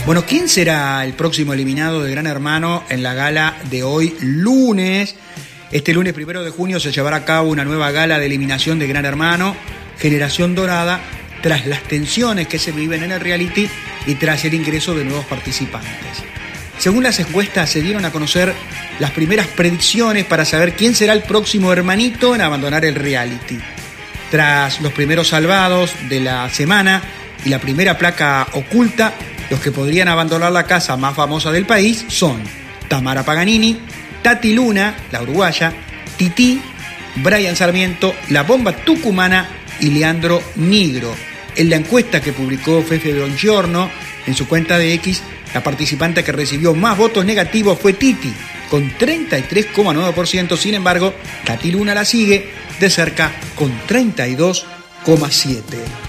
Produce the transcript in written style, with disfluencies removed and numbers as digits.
Bueno, ¿quién será el próximo eliminado de Gran Hermano en la gala de hoy lunes? Este lunes 1 de junio se llevará a cabo una nueva gala de eliminación de Gran Hermano, Generación Dorada, tras las tensiones que se viven en el reality y tras el ingreso de nuevos participantes. Según las encuestas, se dieron a conocer las primeras predicciones para saber quién será el próximo hermanito en abandonar el reality. Tras los primeros salvados de la semana y la primera placa oculta, los que podrían abandonar la casa más famosa del país son Tamara Paganini, Tati Luna, la uruguaya, Tití, Brian Sarmiento, La Bomba Tucumana y Leandro Nigro. En la encuesta que publicó Fefe Bongiorno en su cuenta de X, la participante que recibió más votos negativos fue Titi, con 33,9%. Sin embargo, Tati Luna la sigue de cerca con 32,7%.